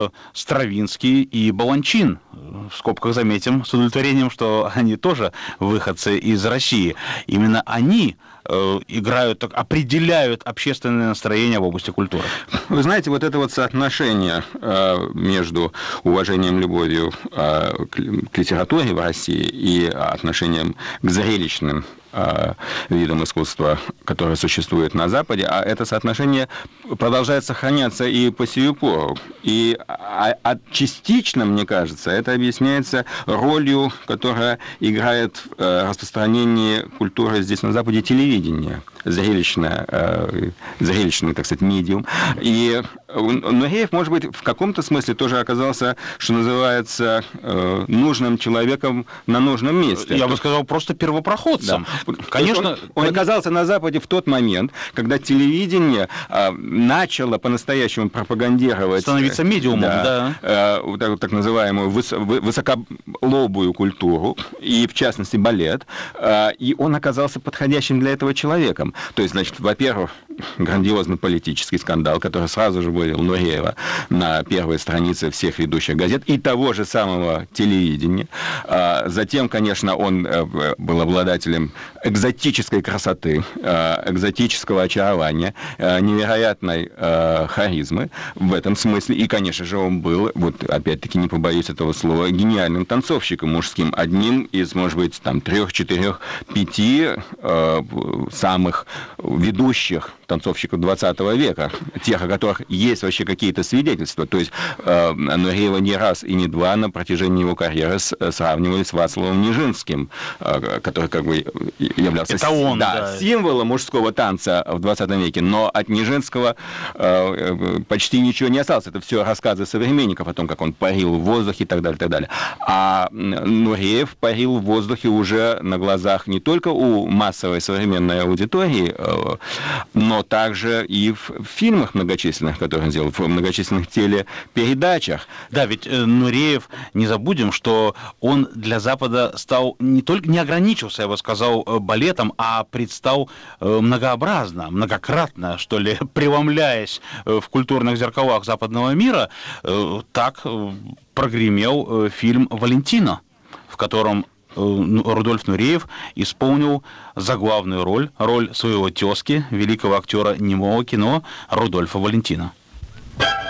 Стравинский и Баланчин. В скобках заметим с удовлетворением, что они тоже выходцы из России. Именно они играют, определяют общественное настроение в области культуры. Вы знаете, вот это вот соотношение между уважением, любовью к литературе в России и отношением к зрелищным видам искусства, которые существуют на Западе, а это соотношение продолжает сохраняться и по сию пору. И частично, мне кажется, это объясняется ролью, которая играет в распространении культуры здесь на Западе телевидение, зрелищный, так сказать, медиум. И Нуреев, может быть, в каком-то смысле тоже оказался, что называется, нужным человеком на нужном месте. Я бы сказал, просто первопроходцем. Да. Конечно, он оказался на Западе в тот момент, когда телевидение начало по-настоящему пропагандировать... Становиться медиумом, да. Так называемую высоколобую культуру, и, в частности, балет. И он оказался подходящим для этого человеком. То есть, значит, во-первых, грандиозный политический скандал, который сразу же вывел Нуреева на первые страницы всех ведущих газет и того же самого телевидения. Затем, конечно, он был обладателем экзотической красоты, экзотического очарования, невероятной харизмы в этом смысле. И, конечно же, он был, вот опять-таки не побоюсь этого слова, гениальным танцовщиком мужским. Одним из, может быть, там 3, 4, 5 самых ведущих танцовщиков 20 века, тех, о которых есть вообще какие-то свидетельства. То есть Нуреева не раз и не два на протяжении его карьеры сравнивали с Вацлавом Нижинским, который как бы являлся символом мужского танца в 20 веке, но от Нижинского почти ничего не осталось. Это все рассказы современников о том, как он парил в воздухе и так далее, и так далее. А Нуреев парил в воздухе уже на глазах не только у массовой современной аудитории, но также и в фильмах многочисленных, которые он сделал, в многочисленных телепередачах. Да, ведь Нуреев, не забудем, что он для Запада стал не ограничился, я бы сказал, балетом, а предстал многообразно, многократно, что ли, преломляясь в культурных зеркалах западного мира. Так прогремел фильм «Валентино», в котором Рудольф Нуреев исполнил заглавную роль своего тезки, великого актера немого кино Рудольфа Валентино.